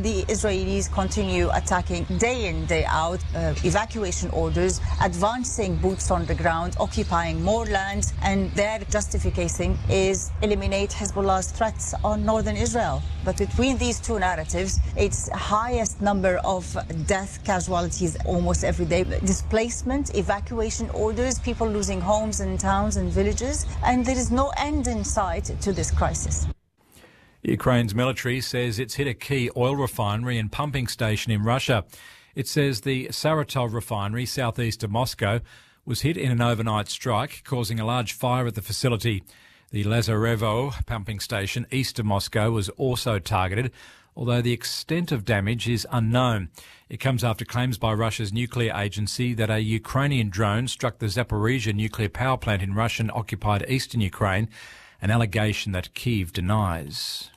the Israelis continue attacking day in, day out, evacuation orders, advancing boots on the ground, occupying more land, and their justification is eliminate Hezbollah's threats on northern Israel. But between these two narratives, it's highest number of death casualties almost every day, displacement, evacuation orders, people losing homes and towns and villages, and there is no end in sight to this crisis. Ukraine's military says it's hit a key oil refinery and pumping station in Russia. It says the Saratov refinery, southeast of Moscow, was hit in an overnight strike, causing a large fire at the facility. The Lazarevo pumping station east of Moscow was also targeted, although the extent of damage is unknown. It comes after claims by Russia's nuclear agency that a Ukrainian drone struck the Zaporizhzhia nuclear power plant in Russian-occupied eastern Ukraine, an allegation that Kyiv denies.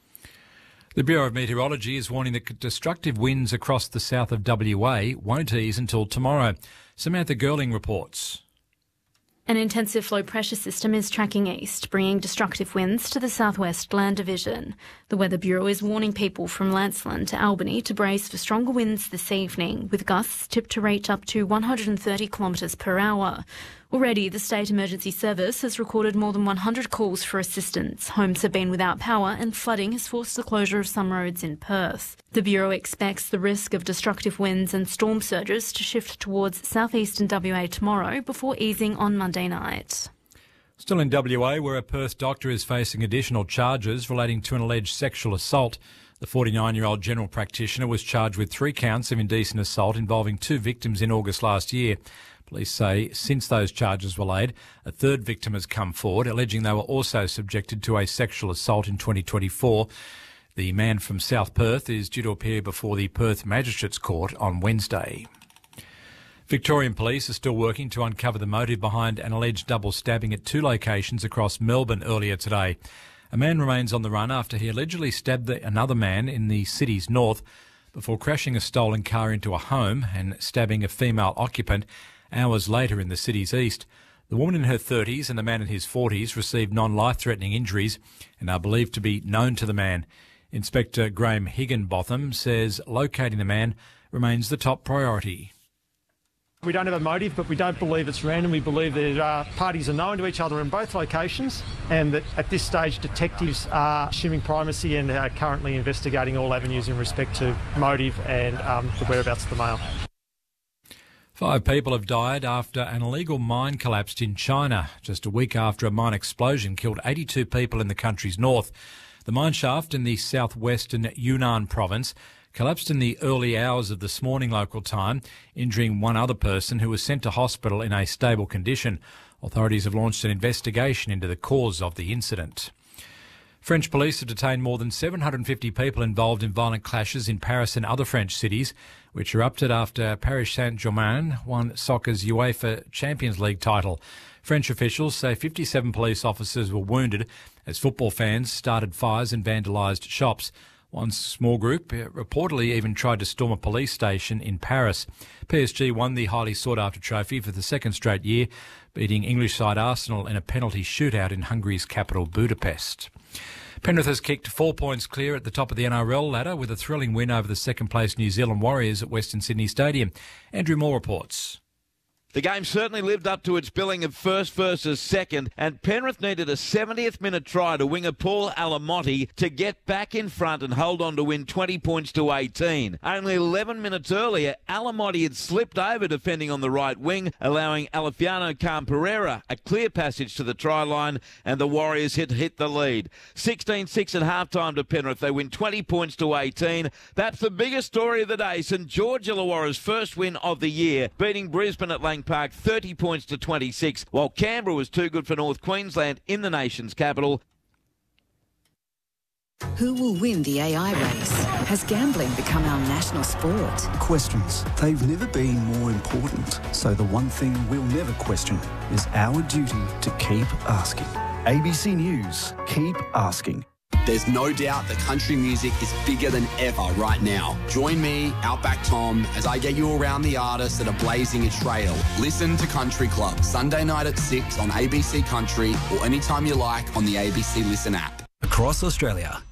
The Bureau of Meteorology is warning that destructive winds across the south of WA won't ease until tomorrow. Samantha Girling reports. An intensive low pressure system is tracking east, bringing destructive winds to the southwest land division. The Weather Bureau is warning people from Lancelin to Albany to brace for stronger winds this evening, with gusts tipped to reach up to 130 kilometres per hour. Already, the State Emergency Service has recorded more than 100 calls for assistance. Homes have been without power and flooding has forced the closure of some roads in Perth. The Bureau expects the risk of destructive winds and storm surges to shift towards southeastern WA tomorrow before easing on Monday night. Still in WA, where a Perth doctor is facing additional charges relating to an alleged sexual assault. The 49-year-old general practitioner was charged with 3 counts of indecent assault involving 2 victims in August last year. Police say since those charges were laid, a third victim has come forward, alleging they were also subjected to a sexual assault in 2024. The man from South Perth is due to appear before the Perth Magistrates Court on Wednesday. Victorian police are still working to uncover the motive behind an alleged double stabbing at 2 locations across Melbourne earlier today. A man remains on the run after he allegedly stabbed another man in the city's north before crashing a stolen car into a home and stabbing a female occupant hours later in the city's east. The woman in her 30s and the man in his 40s received non-life-threatening injuries and are believed to be known to the man. Inspector Graham Higginbotham says locating the man remains the top priority. We don't have a motive, but we don't believe it's random. We believe that parties are known to each other in both locations and that at this stage detectives are assuming primacy and are currently investigating all avenues in respect to motive and the whereabouts of the male. 5 people have died after an illegal mine collapsed in China just a week after a mine explosion killed 82 people in the country's north. The mine shaft in the southwestern Yunnan province collapsed in the early hours of this morning local time, injuring one other person who was sent to hospital in a stable condition. Authorities have launched an investigation into the cause of the incident. French police have detained more than 750 people involved in violent clashes in Paris and other French cities, which erupted after Paris Saint-Germain won soccer's UEFA Champions League title. French officials say 57 police officers were wounded as football fans started fires and vandalised shops. One small group reportedly even tried to storm a police station in Paris. PSG won the highly sought-after trophy for the second straight year, beating English side Arsenal in a penalty shootout in Hungary's capital, Budapest. Penrith has kicked 4 points clear at the top of the NRL ladder with a thrilling win over the second-place New Zealand Warriors at Western Sydney Stadium. Andrew Moore reports. The game certainly lived up to its billing of first versus second, and Penrith needed a 70th minute try to winger Paul Alamotti to get back in front and hold on to win 20 points to 18. Only 11 minutes earlier, Alamotti had slipped over defending on the right wing, allowing Alefiano Khan-Pereira a clear passage to the try line, and the Warriors hit the lead. 16-6 at half-time to Penrith. They win 20 points to 18. That's the biggest story of the day. St George Illawarra's first win of the year, beating Brisbane at Lang Park 30 points to 26, while Canberra was too good for North Queensland in the nation's capital. Who will win the AI race? Has gambling become our national sport? Questions. They've never been more important. So the one thing we'll never question is our duty to keep asking. ABC News. Keep asking. There's no doubt that country music is bigger than ever right now. Join me, Outback Tom, as I get you around the artists that are blazing a trail. Listen to Country Club, Sunday night at 6 on ABC Country or anytime you like on the ABC Listen app. Across Australia,